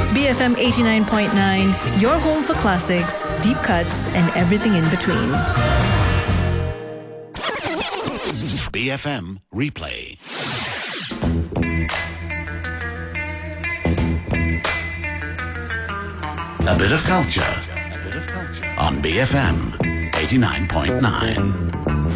BFM 89.9, your home for classics, deep cuts, and everything in between. BFM Replay. A bit of culture on BFM 89.9.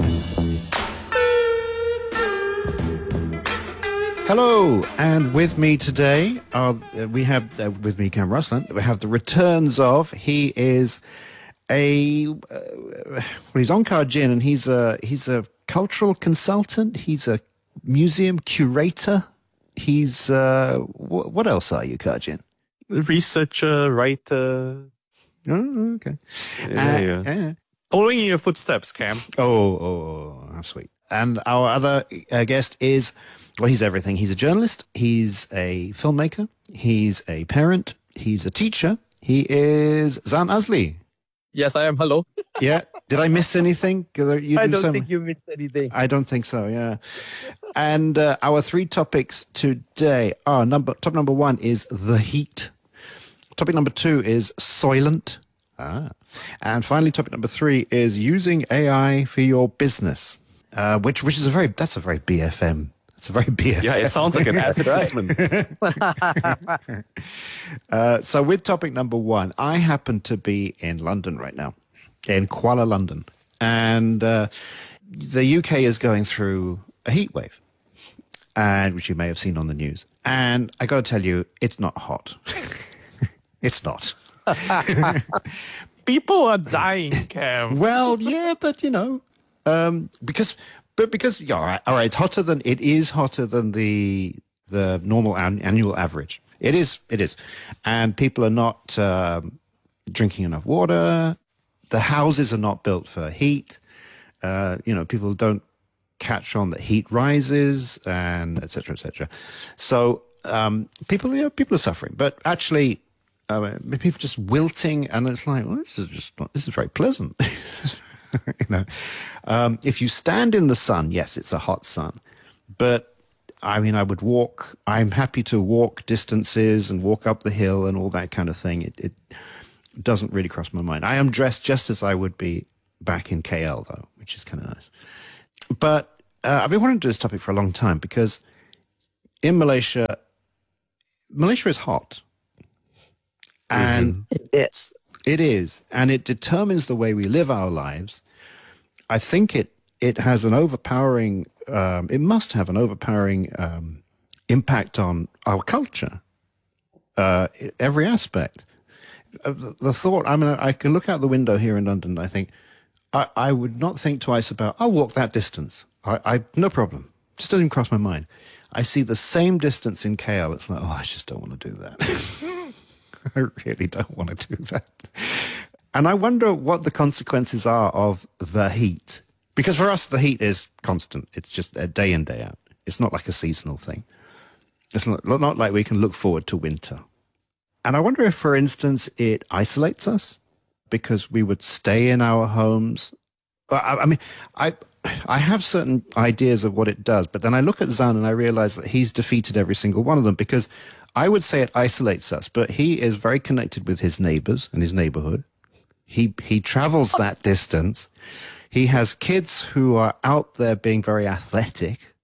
Hello, and with me today we have with me Cam Ruslan. We have the returns of. He is he's Onkar Jin, and he's a cultural consultant. He's a museum curator. He's what else are you, Karjin? Researcher, writer. Oh, okay. Yeah. Following in your footsteps, Cam. Oh, how sweet. And our other guest is, well, he's everything. He's a journalist. He's a filmmaker. He's a parent. He's a teacher. He is Zan Azli. Yes, I am. Hello. Yeah. Did I miss anything? I don't think you missed anything. I don't think so, yeah. And our three topics today are top number one is the heat. Topic number two is Soylent. And finally, topic number three is using AI for your business, which is that's a very BFM. It's a very BFM. Yeah, it sounds like an advertisement. So with topic number one, I happen to be in London right now, in Kuala Lumpur, and the UK is going through a heat wave, and which you may have seen on the news. And I got to tell you, it's not hot. It's not. People are dying, Cam. Well, yeah, but because yeah, all right, it is hotter than the normal annual average. It is, and people are not drinking enough water. The houses are not built for heat. People don't catch on that heat rises, and et cetera, et cetera. So people are suffering, but actually. People just wilting, and it's like, well, this is very pleasant. If you stand in the sun, yes, it's a hot sun, but I mean, I'm happy to walk distances and walk up the hill and all that kind of thing. It doesn't really cross my mind. I am dressed just as I would be back in KL, though, which is kind of nice. But I've been wanting to do this topic for a long time because in Malaysia is hot. And it is, and it determines the way we live our lives. I think it has an overpowering, it must have an overpowering impact on our culture, every aspect. The thought, I can look out the window here in London, and I think, I would not think twice about, I'll walk that distance. I no problem. Just doesn't even cross my mind. I see the same distance in KL. It's like, I just don't want to do that. I really don't want to do that. And I wonder what the consequences are of the heat. Because for us, the heat is constant. It's just a day in, day out. It's not like a seasonal thing. It's not like we can look forward to winter. And I wonder if, for instance, it isolates us because we would stay in our homes. I have certain ideas of what it does, but then I look at Zan and I realize that he's defeated every single one of them because I would say it isolates us, but he is very connected with his neighbors and his neighborhood. He travels that distance. He has kids who are out there being very athletic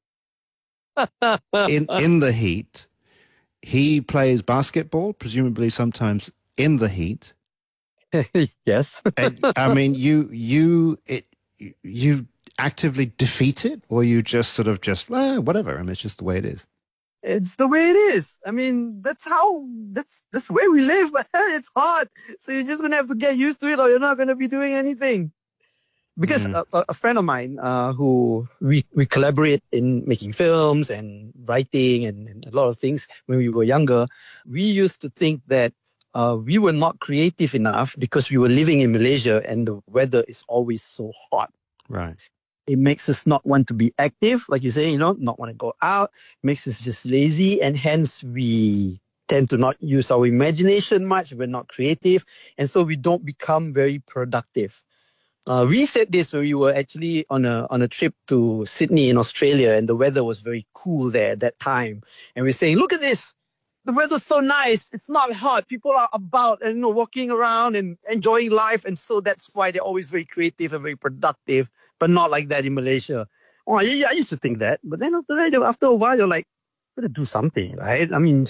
in the heat. He plays basketball, presumably sometimes in the heat. Yes. I mean, you actively defeat it, or you just sort of whatever. I mean, it's just the way it is. It's the way it is. I mean, that's the way we live, but it's hard. So you're just going to have to get used to it or you're not going to be doing anything. Because a friend of mine who we collaborate in making films and writing and a lot of things when we were younger, we used to think that we were not creative enough because we were living in Malaysia and the weather is always so hot. Right. It makes us not want to be active, like you say, not want to go out. It makes us just lazy, and hence we tend to not use our imagination much. We're not creative, and so we don't become very productive. We said this when we were actually on a trip to Sydney in Australia, and the weather was very cool there at that time. And we're saying, look at this. the weather's so nice. It's not hot. People are about and walking around and enjoying life, and so that's why they're always very creative and very productive. But not like that in Malaysia. Oh, yeah, I used to think that, but then after a while, you're like, gotta do something, right? I mean,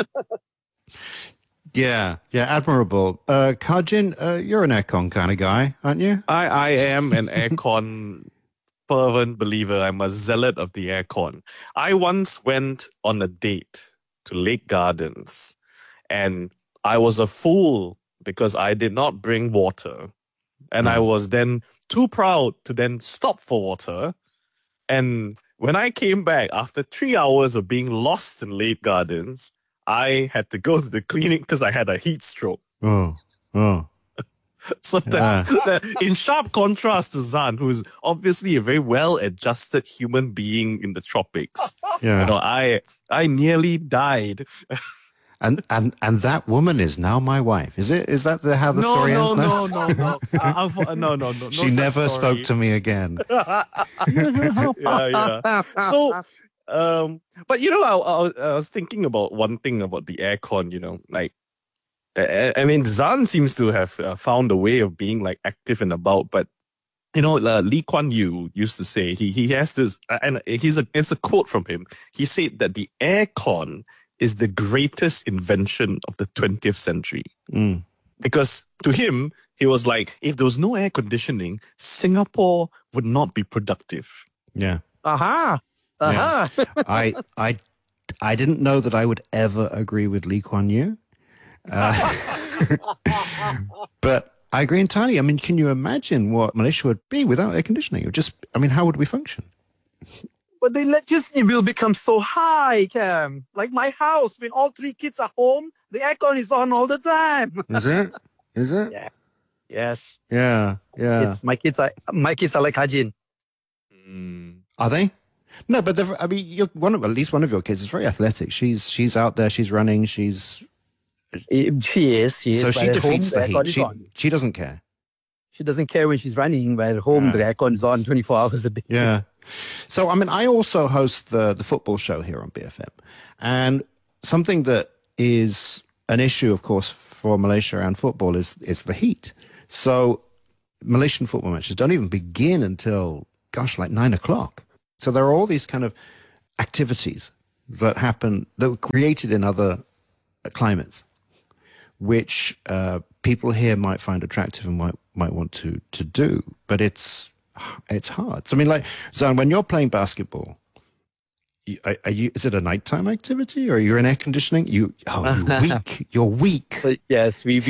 Yeah, admirable. Kajin, you're an aircon kind of guy, aren't you? I am an aircon fervent believer. I'm a zealot of the aircon. I once went on a date to Lake Gardens, and I was a fool because I did not bring water. And I was then too proud to then stop for water. And when I came back after 3 hours of being lost in Lake Gardens, I had to go to the clinic because I had a heat stroke. Oh. So that's in sharp contrast to Zan, who is obviously a very well-adjusted human being in the tropics. Yeah. You know, I nearly died. And that woman is now my wife. Is it? Is that how the story ends now? No. She never spoke to me again. Yeah. So, but you know, I was thinking about one thing about the aircon. You know, like, I mean, Zan seems to have found a way of being like active and about, but you know, Lee Kuan Yew used to say he has this, and it's a quote from him. He said that the aircon is the greatest invention of the 20th century. Because to him, he was like, if there was no air conditioning, Singapore would not be productive. Yeah. aha. I didn't know that I would ever agree with Lee Kuan Yew. But I agree entirely. I mean, can you imagine what Malaysia would be without air conditioning? It would just, I mean, how would we function? But the electricity bill becomes so high, Cam. Like my house, when all 3 kids are home, the aircon is on all the time. Is it? Is it? Yeah. Yes. Yeah. My kids are like Hajin. Are they? No, but I mean, at least one of your kids is very athletic. She's out there. She's running. She is. So she but at defeats home, the aircon heat. is on. She doesn't care. She doesn't care when she's running, but at home, the aircon is on 24 hours a day. Yeah. So, I mean, I also host the football show here on BFM. And something that is an issue, of course, for Malaysia and football is the heat. So Malaysian football matches don't even begin until, like 9 o'clock. So there are all these kind of activities that happen, that were created in other climates, which people here might find attractive and might want to do. But it's hard. So, I mean, like, Zan, when you're playing basketball, is it a nighttime activity or you're in air conditioning? You're weak. You're weak. Yes, we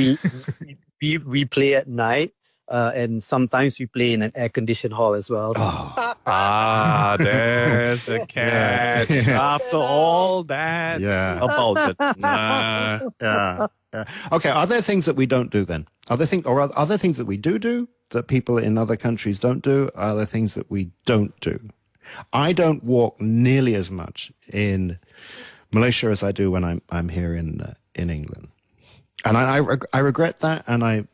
play at night, and sometimes we play in an air-conditioned hall as well. There's the catch. Yeah. After all that about it. Yeah. Okay, are there things that we don't do then? Are there things that we do that people in other countries don't do? Are there things that we don't do? I don't walk nearly as much in Malaysia as I do when I'm here in England, and I regret that, and I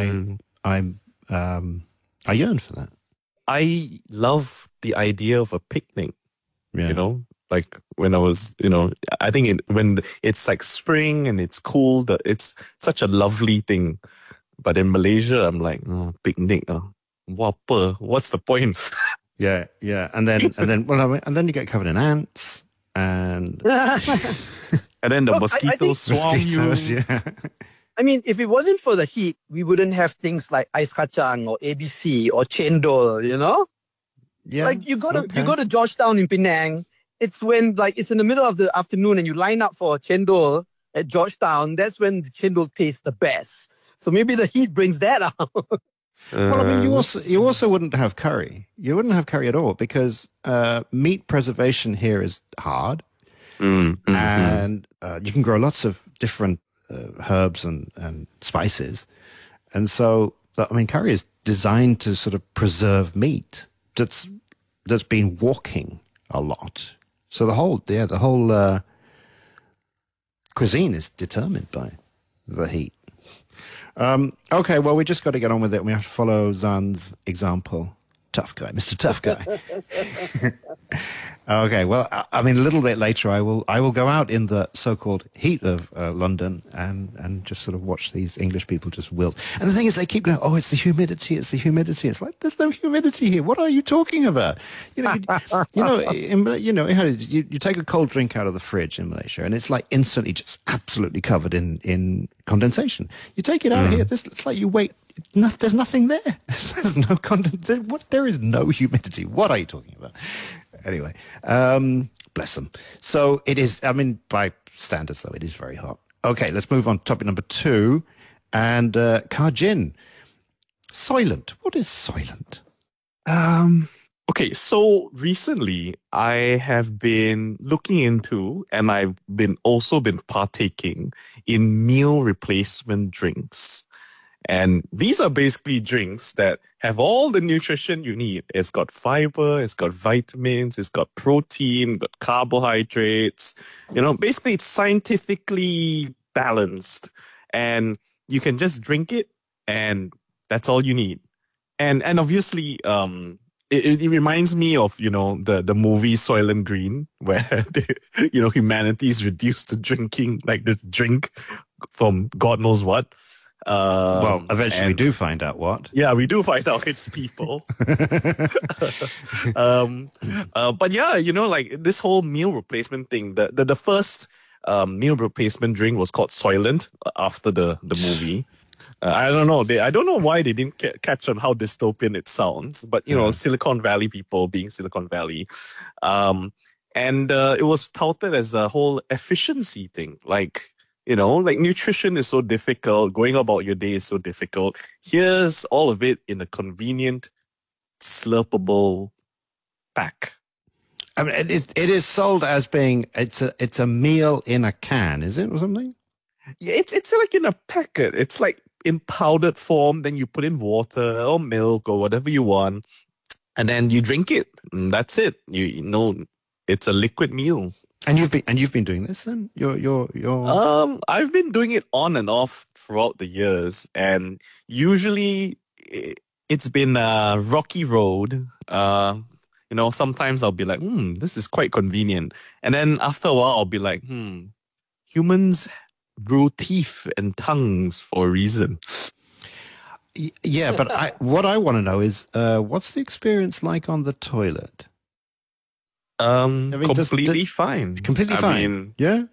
yearn for that. I love the idea of a picnic. Yeah. You know, like when I was, I think when it's like spring and it's cool, that it's such a lovely thing. But in Malaysia, I'm like, picnic. What's the point? Yeah. And then you get covered in ants and and then the mosquitoes swarm you. Yeah. I mean, if it wasn't for the heat, we wouldn't have things like Ais Kacang or ABC or Chendol, you know? Yeah. Like you go to Georgetown in Penang, it's when like it's in the middle of the afternoon and you line up for Chendol at Georgetown, that's when the Chendol tastes the best. So maybe the heat brings that out. Well, I mean, you also wouldn't have curry. You wouldn't have curry at all because meat preservation here is hard, and you can grow lots of different herbs and spices, and so I mean, curry is designed to sort of preserve meat that's been walking a lot. So the whole cuisine is determined by the heat. Okay, well, we just got to get on with it. We have to follow Zan's example. Tough guy, Mr. Tough Guy. Okay, well, I mean, a little bit later, I will go out in the so-called heat of London and just sort of watch these English people just wilt. And the thing is, they keep going, "Oh, it's the humidity, it's the humidity." It's like, there's no humidity here. What are you talking about? You take a cold drink out of the fridge in Malaysia, and it's like instantly just absolutely covered in condensation. You take it out here, it's like you wait. No, there's nothing there. There's no there is no humidity. What are you talking about? Anyway, bless them. So it is, I mean, by standards, though, it is very hot. Okay, let's move on to topic number 2. And Kar-Jin, Soylent. What is Soylent? Okay, so recently I have been looking into, and I've also been partaking in meal replacement drinks. And these are basically drinks that have all the nutrition you need. It's got fiber, it's got vitamins, it's got protein, got carbohydrates. Basically it's scientifically balanced. And you can just drink it, and that's all you need. And obviously, it reminds me of, the movie Soylent Green, where, humanity is reduced to drinking like this drink from God knows what. Well, eventually we do find out what. Yeah, we do find out it's people. But yeah, like this whole meal replacement thing, the first meal replacement drink was called Soylent after the movie. I don't know. I don't know why they didn't catch on how dystopian it sounds, but Silicon Valley people being Silicon Valley. And it was touted as a whole efficiency thing. Like nutrition is so difficult. Going about your day is so difficult. Here's all of it in a convenient, slurpable pack. I mean, it is sold as being it's a meal in a can, is it, or something? Yeah, it's like in a packet. It's like in powdered form. Then you put in water or milk or whatever you want, and then you drink it. And that's it. It's a liquid meal. And you've been doing this, then? You're I've been doing it on and off throughout the years, and usually it's been a rocky road. Sometimes I'll be like, this is quite convenient, and then after a while I'll be like, humans grew teeth and tongues for a reason. Yeah, but what I want to know is, what's the experience like on the toilet? Completely fine. Completely fine. I mean, yeah?